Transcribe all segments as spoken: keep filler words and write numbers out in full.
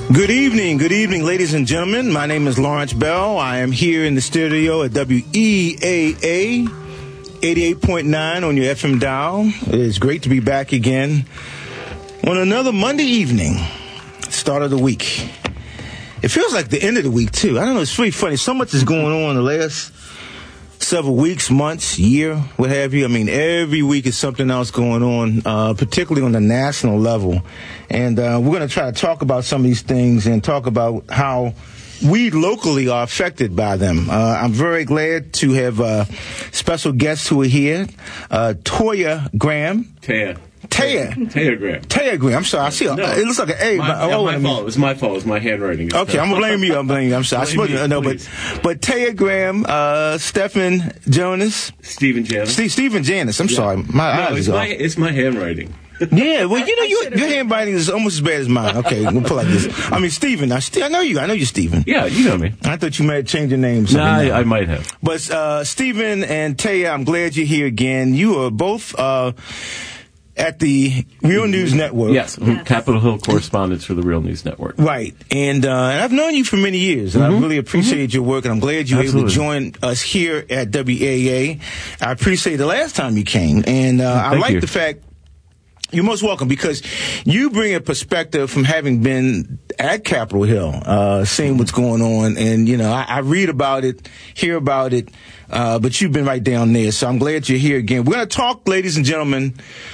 Good evening, good evening, ladies and gentlemen. My name is Lawrence Bell. I am here in the studio at W E A A eighty-eight point nine on your F M dial. It is great to be back again on another Monday evening, start of the week. It feels like the end of the week, too. I don't know, it's really funny. So much is going on in the last several weeks, months, year, what have you. I mean, every week is something else going on, uh, particularly on the national level. And uh, we're going to try to talk about some of these things and talk about how we locally are affected by them. Uh, I'm very glad to have uh, special guests who are here. Uh, Toya Graham. Taya. Taya. Taya Graham. Taya Graham. I'm sorry. I see. A, no, it looks like an A. My, but, yeah, oh, my I mean, fault. It was my fault. It was my handwriting. Okay, I'm gonna blame you. I'm blaming you. I'm sorry. I suppose me, no, but but Taya Graham, uh, Stephen Jonas, Stephen Janis. Steve, Stephen Janis. I'm yeah. sorry. My no, eyes it's are my it's my handwriting. Yeah, well, you know, your, your handwriting is almost as bad as mine. Okay, we'll put it like this. I mean, Stephen. I, st- I know you. I know you're Stephen. Yeah, you know me. I thought you might have changed your name. No, nah, I, I might have. But uh, Stephen and Taya, I'm glad you're here again. You are both uh, at the Real News Network. Yes, yes. Capitol Hill correspondents for the Real News Network. Right. And, uh, and I've known you for many years, and mm-hmm. I really appreciate mm-hmm. your work, and I'm glad you were able to join us here at W A A. I appreciate the last time you came, and uh, I like you. the fact you're most welcome, because you bring a perspective from having been at Capitol Hill, uh, seeing what's going on, and, you know, I, I read about it, hear about it, uh, but you've been right down there, so I'm glad you're here again. We're going to talk, ladies and gentlemen,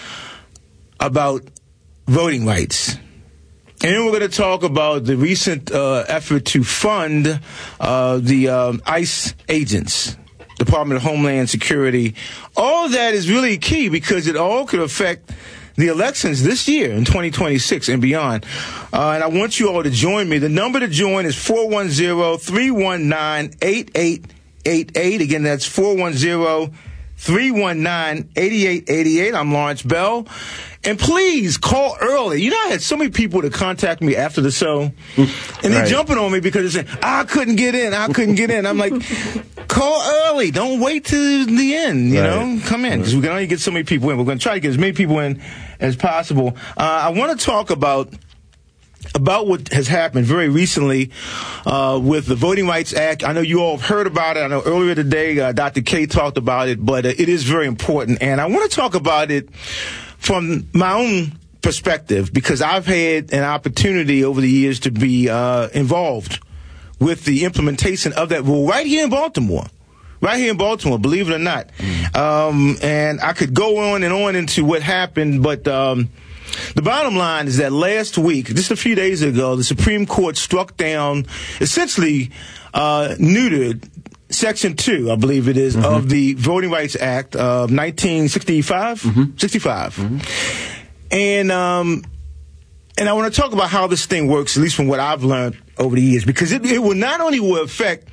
about voting rights. And then we're going to talk about the recent uh, effort to fund uh, the um, ICE agents, Department of Homeland Security. All of that is really key, because it all could affect the elections this year in twenty twenty-six and beyond. Uh, and I want you all to join me. The number to join is four one zero, three one nine, eight eight eight eight. Again, that's four one zero, three one nine, eight eight eight eight. I'm Lawrence Bell. And please call early. You know, I had so many people to contact me after the show, and they're right. jumping on me because they're saying, I couldn't get in, I couldn't get in. I'm like, call early. Don't wait till the end, you right. know. Come in, because we can only get so many people in. We're going to try to get as many people in as possible. Uh, I want to talk about about what has happened very recently uh, with the Voting Rights Act. I know you all have heard about it. I know earlier today uh, Doctor K talked about it, but uh, it is very important. And I want to talk about it from my own perspective, because I've had an opportunity over the years to be uh, involved with the implementation of that rule right here in Baltimore. Right here in Baltimore, believe it or not. Mm. Um, and I could go on and on into what happened, but um, the bottom line is that last week, just a few days ago, the Supreme Court struck down, essentially uh, neutered Section two, I believe it is, mm-hmm. of the Voting Rights Act of nineteen sixty-five? Mm-hmm. sixty-five. Mm-hmm. And, um, and I want to talk about how this thing works, at least from what I've learned over the years, because it, it will not only will affect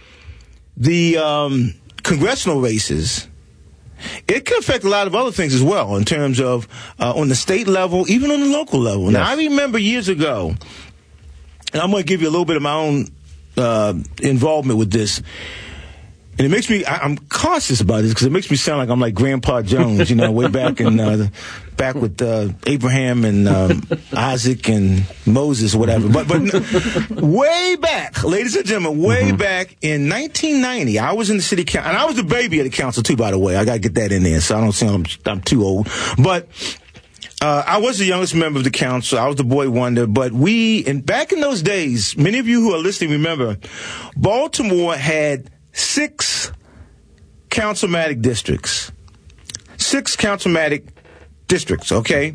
the um, congressional races, it can affect a lot of other things as well, in terms of uh, on the state level, even on the local level. Yes. Now, I remember years ago, and I'm going to give you a little bit of my own uh, involvement with this. And it makes me, I, I'm cautious about this because it makes me sound like I'm like Grandpa Jones, you know, way back in, uh, back with uh, Abraham and um, Isaac and Moses or whatever. But, but way back, ladies and gentlemen, way mm-hmm. back in nineteen ninety, I was in the city council, and I was the baby of the council too, by the way. I got to get that in there so I don't sound I'm, I'm too old. But Uh, I was the youngest member of the council. I was the boy wonder. But we, and back in those days, many of you who are listening remember, Baltimore had six councilmatic districts. Six councilmatic districts, okay?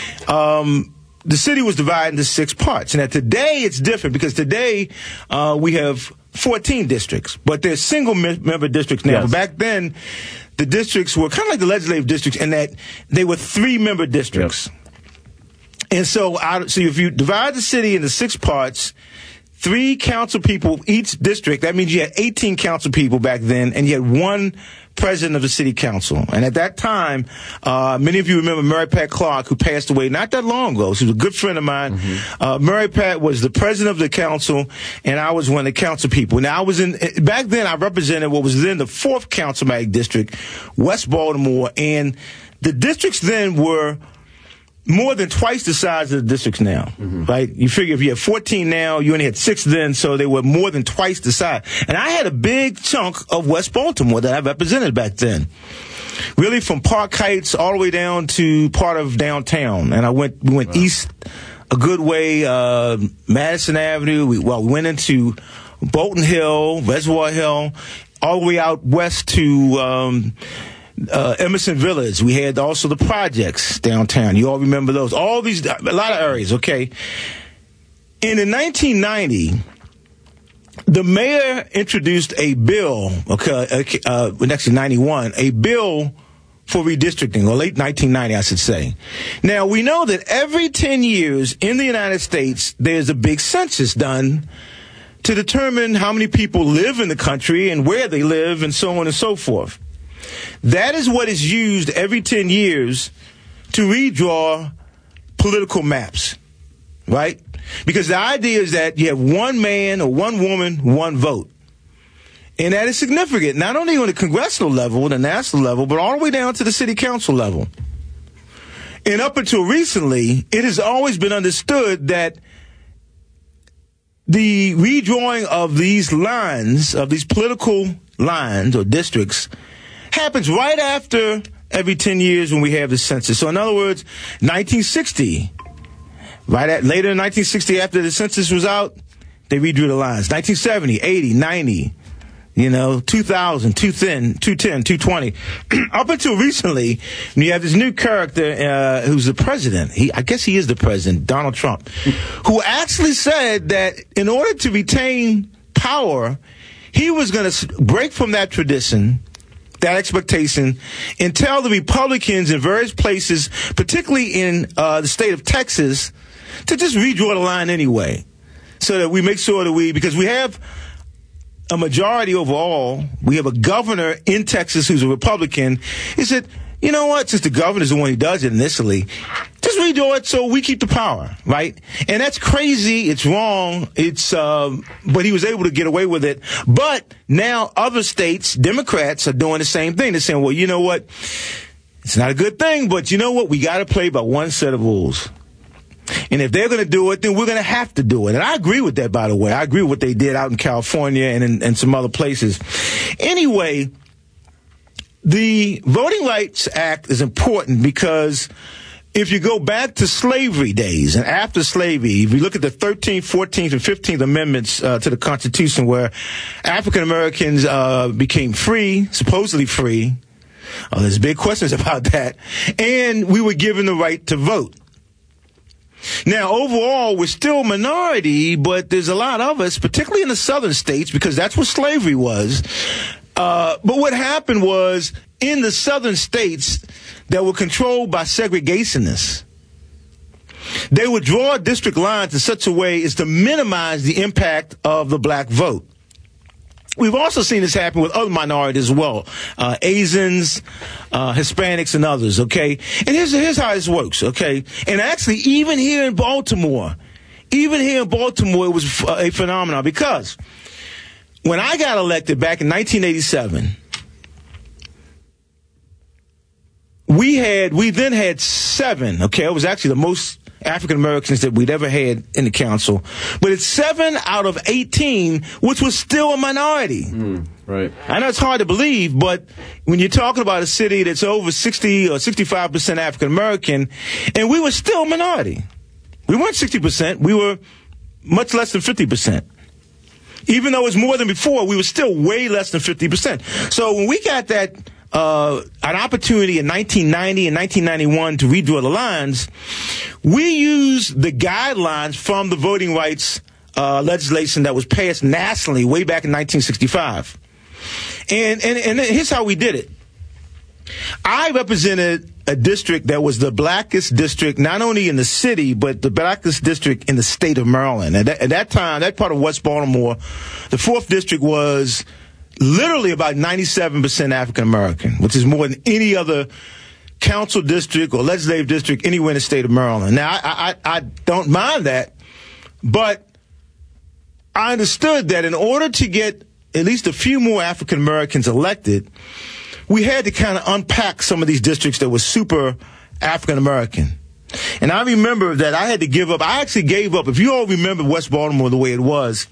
Um, the city was divided into six parts. And that today it's different, because today uh, we have fourteen districts. But they're single me- member districts now. Yes. But back then, the districts were kind of like the legislative districts in that they were three-member districts. Yep. And so, out, so if you divide the city into six parts, three council people each district, that means you had eighteen council people back then, and you had one president of the city council. And at that time, uh, many of you remember Mary Pat Clark, who passed away not that long ago. She was a good friend of mine. Mm-hmm. Uh, Mary Pat was the president of the council, and I was one of the council people. Now, I was in, back then I represented what was then the fourth councilmatic district, West Baltimore, and the districts then were more than twice the size of the districts now, mm-hmm. right? You figure if you have fourteen now, you only had six then, so they were more than twice the size. And I had a big chunk of West Baltimore that I represented back then. Really from Park Heights all the way down to part of downtown. And I went, we went wow. east a good way, uh, Madison Avenue. We, well, we went into Bolton Hill, Reservoir Hill, all the way out west to, um, Uh, Emerson Village. We had also the projects downtown. You all remember those. All these, a lot of areas, okay? And in nineteen ninety, the mayor introduced a bill, okay, uh, actually ninety-one, a bill for redistricting, or late nineteen ninety, I should say. Now, we know that every ten years in the United States, there's a big census done to determine how many people live in the country and where they live and so on and so forth. That is what is used every ten years to redraw political maps, right? Because the idea is that you have one man or one woman, one vote. And that is significant, not only on the congressional level, the national level, but all the way down to the city council level. And up until recently, it has always been understood that the redrawing of these lines, of these political lines or districts, happens right after every ten years when we have the census. So in other words, nineteen sixty, right at later in nineteen sixty after the census was out, they redrew the lines. nineteen seventy, eighty, ninety, you know, two thousand, two ten, two ten, two twenty. Up until recently, you have this new character uh, who's the president. He, I guess he is the president, Donald Trump, who actually said that in order to retain power, he was going to break from that tradition, that expectation, and tell the Republicans in various places, particularly in uh, the state of Texas, to just redraw the line anyway, so that we make sure that we, because we have a majority overall, we have a governor in Texas who's a Republican. He said, you know what, since the governor's the one who does it initially, just redo it so we keep the power, right? And that's crazy. It's wrong. It's, um, but he was able to get away with it. But now other states, Democrats, are doing the same thing. They're saying, well, you know what? It's not a good thing, but you know what? We got to play by one set of rules. And if they're going to do it, then we're going to have to do it. And I agree with that, by the way. I agree with what they did out in California and in, and some other places. Anyway, the Voting Rights Act is important because if you go back to slavery days and after slavery, if you look at the thirteenth, fourteenth, and fifteenth Amendments uh, to the Constitution, where African Americans uh, became free, supposedly free, uh, there's big questions about that, and we were given the right to vote. Now, overall, we're still a minority, but there's a lot of us, particularly in the southern states, because that's what slavery was. Uh, but what happened was, in the southern states that were controlled by segregationists, they would draw district lines in such a way as to minimize the impact of the black vote. We've also seen this happen with other minorities as well, uh, Asians, uh, Hispanics, and others, okay? And here's, here's how this works, okay? And actually, even here in Baltimore, even here in Baltimore, it was a phenomenon, because when I got elected back in nineteen eighty-seven, we had, we then had seven, okay? It was actually the most African Americans that we'd ever had in the council. But it's seven out of eighteen, which was still a minority. Mm, right. I know it's hard to believe, but when you're talking about a city that's over sixty or sixty-five percent African American, and we were still a minority. We weren't sixty percent. We were much less than fifty percent. Even though it was more than before, we were still way less than fifty percent. So when we got that, uh, an opportunity in nineteen ninety and nineteen ninety-one to redraw the lines, we used the guidelines from the voting rights uh, legislation that was passed nationally way back in nineteen sixty-five. And, and, and here's how we did it. I represented a district that was the blackest district, not only in the city, but the blackest district in the state of Maryland. At that, at that time, that part of West Baltimore, the fourth district was literally about ninety-seven percent African American, which is more than any other council district or legislative district anywhere in the state of Maryland. Now, I, I, I don't mind that, but I understood that in order to get at least a few more African Americans elected, we had to kind of unpack some of these districts that were super African American. And I remember that I had to give up. I actually gave up. If you all remember West Baltimore the way it was,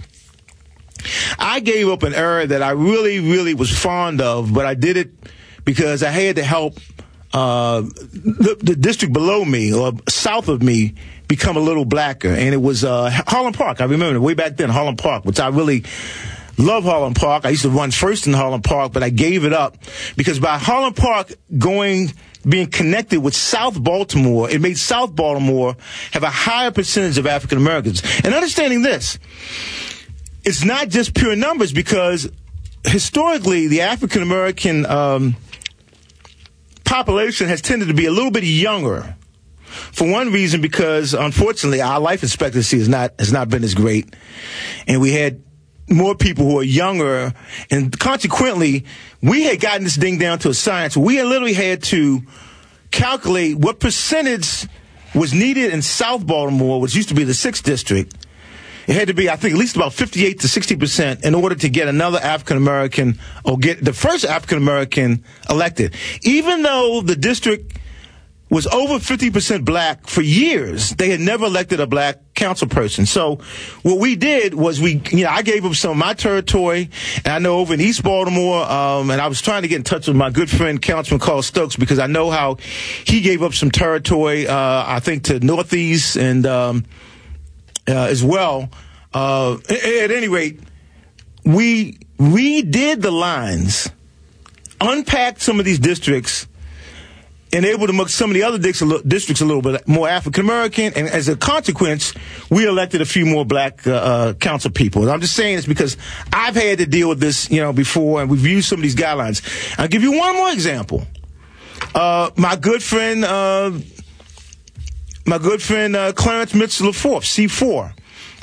I gave up an area that I really, really was fond of, but I did it because I had to help uh, the, the district below me or south of me become a little blacker. And it was uh, Harlem Park. I remember way back then, Harlem Park, which I really love Harlem Park. I used to run first in Harlem Park, but I gave it up because by Harlem Park going, being connected with South Baltimore, it made South Baltimore have a higher percentage of African Americans. And understanding this, it's not just pure numbers because historically the African American um, population has tended to be a little bit younger. For one reason, because unfortunately our life expectancy has not has not been as great, and we had more people who are younger, and consequently, we had gotten this thing down to a science. We had literally had to calculate what percentage was needed in South Baltimore, which used to be the sixth district. It had to be, I think, at least about fifty-eight to sixty percent in order to get another African American, or get the first African American elected. Even though the district was over fifty percent black for years, they had never elected a black council person. So what we did was we, you know, I gave up some of my territory, and I know over in East Baltimore, um, and I was trying to get in touch with my good friend, Councilman Carl Stokes, because I know how he gave up some territory, uh, I think to Northeast and, um, uh, as well. Uh, at, at any rate, we redid the lines, unpacked some of these districts, and able to make some of the other districts a little bit more African American, and as a consequence, we elected a few more black uh, uh, council people. And I'm just saying this because I've had to deal with this, you know, before, and we've used some of these guidelines. I'll give you one more example. Uh, my good friend, uh, my good friend uh, Clarence Mitchell the Fourth, C four.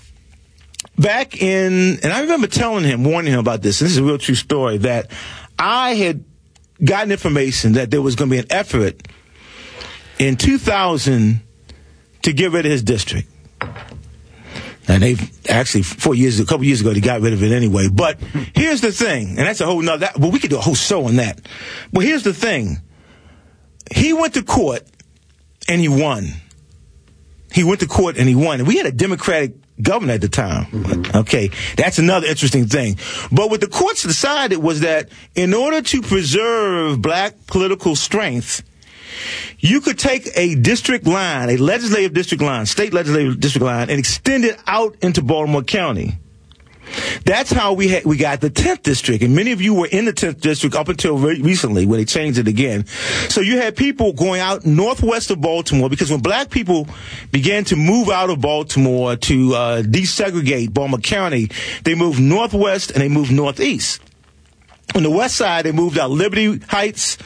Back in, and I remember telling him, warning him about this. And this is a real true story, that I had gotten information that there was going to be an effort in two thousand to get rid of his district. And they actually, four years, a couple years ago, they got rid of it anyway. But here's the thing, and that's a whole nother, well, we could do a whole show on that. But here's the thing. He went to court and he won. He went to court and he won. And we had a Democratic governor at the time. Mm-hmm. Okay, that's another interesting thing. But what the courts decided was that in order to preserve black political strength, you could take a district line, a legislative district line, state legislative district line, and extend it out into Baltimore County. That's how we had, we got the tenth district, and many of you were in the tenth district up until re- recently when they changed it again. So you had people going out northwest of Baltimore, because when black people began to move out of Baltimore to uh, desegregate Baltimore County, they moved northwest and they moved northeast. On the west side, they moved out Liberty Heights,